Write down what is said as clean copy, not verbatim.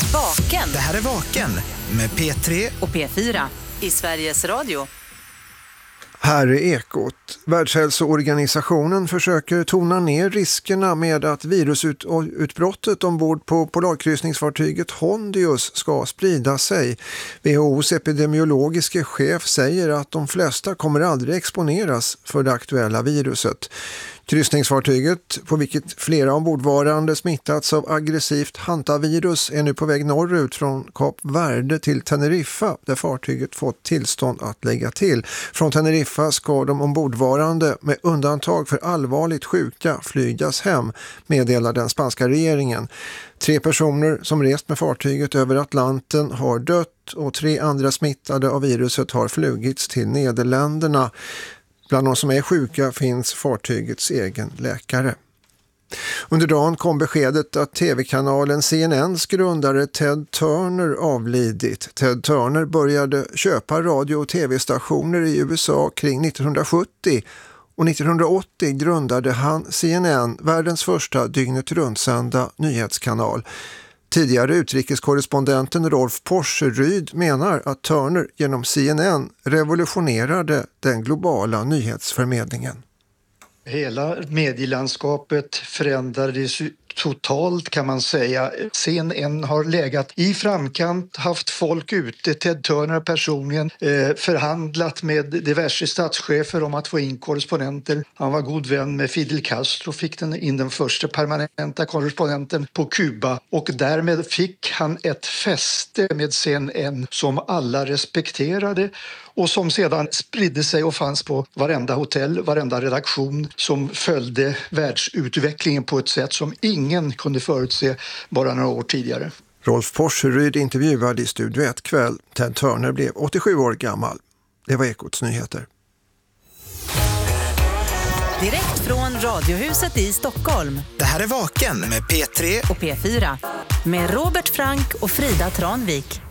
Vaken. Det här är Vaken med P3 och P4 i Sveriges Radio. Här är Ekot. Världshälsoorganisationen försöker tona ner riskerna med att virusutbrottet ombord på polarkryssningsfartyget Hondius ska sprida sig. WHO:s epidemiologiske chef säger att de flesta kommer aldrig exponeras för det aktuella viruset. Kryssningsfartyget, på vilket flera ombordvarande smittats av aggressivt hantavirus, är nu på väg norrut från Kap Verde till Teneriffa, där fartyget fått tillstånd att lägga till. Från Teneriffa ska de ombordvarande, med undantag för allvarligt sjuka, flygas hem, meddelar den spanska regeringen. 3 personer som rest med fartyget över Atlanten har dött och 3 andra smittade av viruset har flugits till Nederländerna. Bland de som är sjuka finns fartygets egen läkare. Under dagen kom beskedet att tv-kanalen CNNs grundare Ted Turner avlidit. Ted Turner började köpa radio- och tv-stationer i USA kring 1970 och 1980 grundade han CNN, världens första dygnet-runtsända nyhetskanal. Tidigare utrikeskorrespondenten Rolf Porseryd menar att Turner genom CNN revolutionerade den globala nyhetsförmedlingen. Hela medielandskapet förändrades totalt, kan man säga. CNN har legat i framkant, haft folk ute. Ted Turner personligen förhandlat med diverse statschefer om att få in korrespondenter. Han var god vän med Fidel Castro, fick in den första permanenta korrespondenten på Kuba, och därmed fick han ett fäste med CNN som alla respekterade och som sedan spridde sig och fanns på varenda hotell, varenda redaktion, som följde världsutvecklingen på ett sätt som ingen kunde förutse bara några år tidigare. Rolf Porseryd intervjuade i Studio 1 kväll. Ted Turner blev 87 år gammal. Det var Ekots nyheter. Direkt från Radiohuset i Stockholm. Det här är Vaken med P3 och P4 med Robert Frank och Frida Tranvik.